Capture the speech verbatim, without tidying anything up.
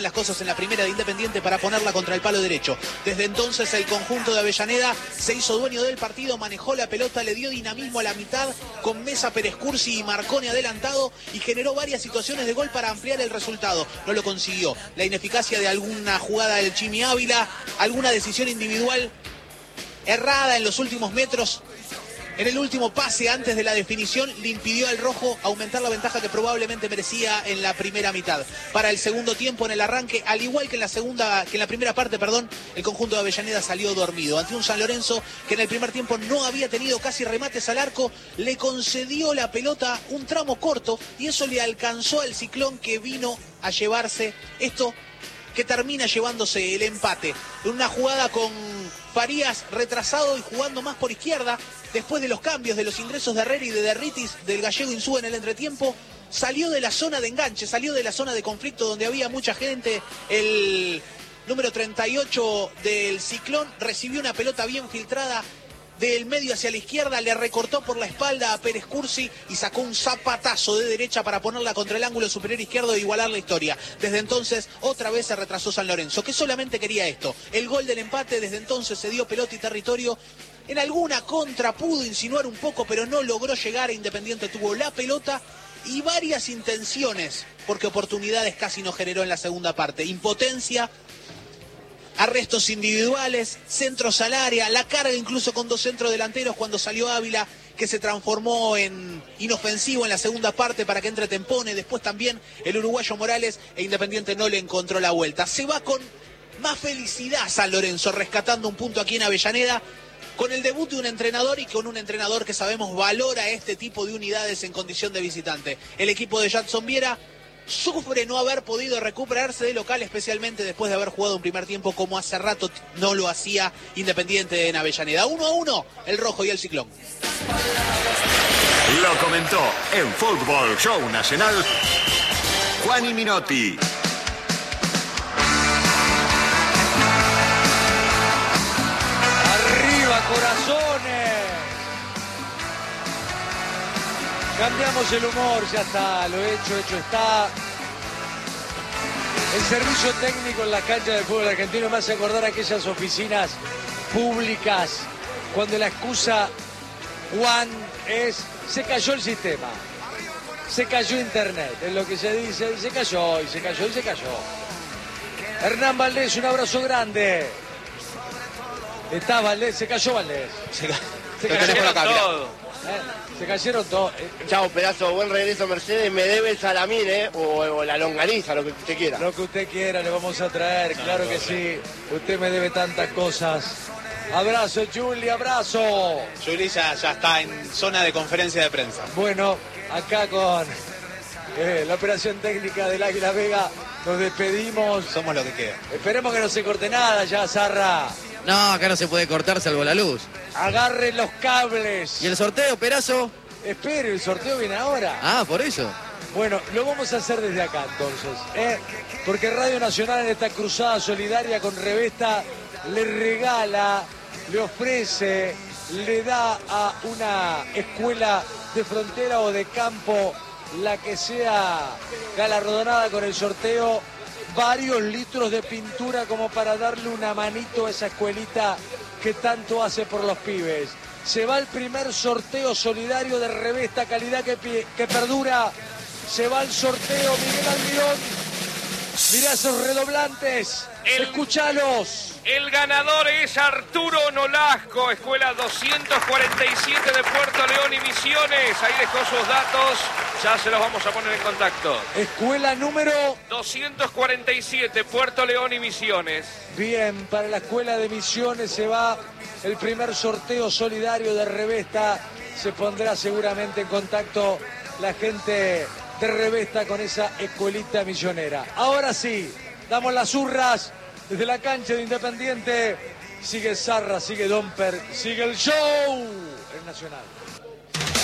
las cosas en la primera de Independiente para ponerla contra el palo derecho. Desde entonces el conjunto de Avellaneda se hizo dueño del partido, manejó la pelota, le dio dinamismo a la mitad con Mesa, Pérez Cursi y Marconi adelantado y generó varias situaciones de gol para ampliar el resultado. No lo consiguió. La ineficacia de alguna jugada del Chimi Ávila, alguna decisión individual errada en los últimos metros. En el último pase antes de la definición le impidió al rojo aumentar la ventaja que probablemente merecía en la primera mitad. Para el segundo tiempo en el arranque, al igual que en la segunda, que en la primera parte, perdón, el conjunto de Avellaneda salió dormido. Ante un San Lorenzo que en el primer tiempo no había tenido casi remates al arco, le concedió la pelota un tramo corto y eso le alcanzó al Ciclón, que vino a llevarse esto, que termina llevándose el empate. En una jugada con Farías retrasado y jugando más por izquierda, después de los cambios, de los ingresos de Herrera y de Derritis, del gallego Insúa en el entretiempo, salió de la zona de enganche, salió de la zona de conflicto donde había mucha gente. El número treinta y ocho del Ciclón recibió una pelota bien filtrada del medio hacia la izquierda, le recortó por la espalda a Pérez Cursi y sacó un zapatazo de derecha para ponerla contra el ángulo superior izquierdo e igualar la historia. Desde entonces, otra vez se retrasó San Lorenzo, que solamente quería esto, el gol del empate. Desde entonces se dio pelota y territorio. En alguna contra pudo insinuar un poco, pero no logró llegar. Independiente tuvo la pelota y varias intenciones, porque oportunidades casi no generó en la segunda parte. Impotencia, arrestos individuales, centros al área, la carga incluso con dos centros delanteros cuando salió Ávila, que se transformó en inofensivo en la segunda parte para que entre Tempone. Después también el uruguayo Morales, e Independiente no le encontró la vuelta. Se va con más felicidad San Lorenzo, rescatando un punto aquí en Avellaneda, con el debut de un entrenador y con un entrenador que sabemos valora este tipo de unidades en condición de visitante. El equipo de Jadson Viera sufre no haber podido recuperarse de local, especialmente después de haber jugado un primer tiempo como hace rato no lo hacía Independiente en Avellaneda. Uno a uno, el rojo y el Ciclón. Lo comentó en Fútbol Show Nacional Juani Minotti. ¡Arriba, corazones! Cambiamos el humor, ya está, lo hecho, hecho está. El servicio técnico en las canchas del fútbol argentino me hace acordar a aquellas oficinas públicas cuando la excusa, Juan, es se cayó el sistema, se cayó internet, es lo que se dice, y se cayó, y se cayó, y se cayó. Hernán Valdés, un abrazo grande. Está Valdés, se cayó Valdés. Se, ca... se cayeron todo. ¿Eh? Se cayeron todos. Chao, pedazo, buen regreso Mercedes. Me debe el salamín, ¿eh? O, o la longaniza, lo que usted quiera. Lo que usted quiera, le vamos a traer, no, claro no, que no. Sí. Usted me debe tantas cosas. Abrazo, Juli, abrazo. Juli ya, ya está en zona de conferencia de prensa. Bueno, acá con eh, la operación técnica del Águila Vega nos despedimos. Somos lo que queda. Esperemos que no se corte nada ya, Zarra. No, acá no se puede cortar salvo la luz. Agarre los cables. ¿Y el sorteo, Perazo? Espere, el sorteo viene ahora. Ah, por eso. Bueno, lo vamos a hacer desde acá entonces, ¿eh? Porque Radio Nacional en esta cruzada solidaria con Revesta le regala, le ofrece, le da a una escuela de frontera o de campo, la que sea galardonada con el sorteo, varios litros de pintura como para darle una manito a esa escuelita que tanto hace por los pibes. Se va el primer sorteo solidario de Revesta, calidad que, que perdura. Se va el sorteo, Miguel Almirón. Mirá esos redoblantes, el, escúchalos. El ganador es Arturo Nolasco, escuela doscientos cuarenta y siete de Puerto León y Misiones. Ahí dejó sus datos, ya se los vamos a poner en contacto. Escuela número doscientos cuarenta y siete, Puerto León y Misiones. Bien, para la escuela de Misiones se va el primer sorteo solidario de Revesta. Se pondrá seguramente en contacto la gente de Revesta con esa escuelita misionera. Ahora sí, damos las hurras desde la cancha de Independiente. Sigue Zarra, sigue Domper, sigue el show. El Nacional.